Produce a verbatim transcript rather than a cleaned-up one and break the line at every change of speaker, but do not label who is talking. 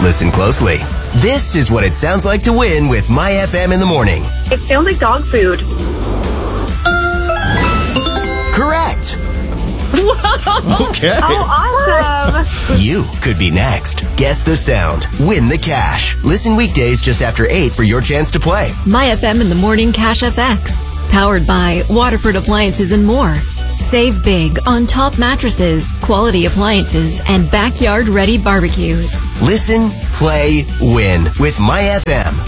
Listen closely. This is what it sounds like to win with My F M in the morning.
It sounds like dog food.
Correct.
Whoa.
Okay.
Oh, awesome.
You could be next. Guess the sound. Win the cash. Listen weekdays just after eight for your chance to play.
My F M in the morning Cash F X. Powered by Waterford Appliances and more. Save big on top mattresses, quality appliances, and backyard-ready barbecues.
Listen, play, win with My F M.